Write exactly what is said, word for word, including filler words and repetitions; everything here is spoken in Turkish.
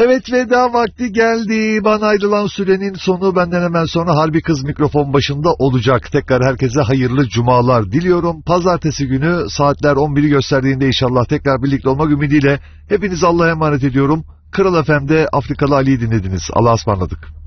Evet, veda vakti geldi. Bana ayrılan sürenin sonu, benden hemen sonra Harbi Kız mikrofon başında olacak. Tekrar herkese hayırlı cumalar diliyorum. Pazartesi günü saatler on biri gösterdiğinde inşallah tekrar birlikte olmak ümidiyle hepinizi Allah'a emanet ediyorum. Kral F M'de Afrikalı Ali'yi dinlediniz. Allah'a ısmarladık.